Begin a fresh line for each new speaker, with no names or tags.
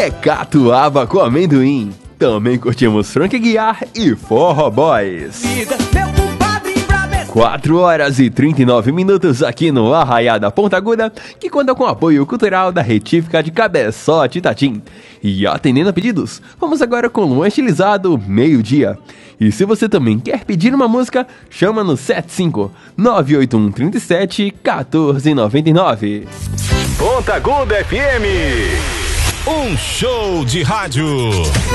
é Catuaba com Amendoim. Também curtimos Frank Aguiar e Forró Boys. 4 horas e 39 minutos aqui no Arraiá da Ponta Aguda, que conta com o apoio cultural da Retífica de Cabeçote Itatim. E atendendo a pedidos, vamos agora com Luan Estilizado, meio-dia. E se você também quer pedir uma música, chama no 75-981 37 1499.
Ponta Aguda FM, um show de rádio.